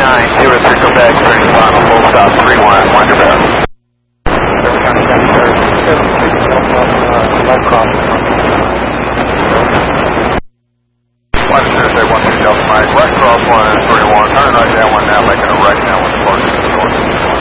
903, come back, turn your final full stop, 31, wind your back. West Interstate 12 Delta Mike, west cross 131, turn right down.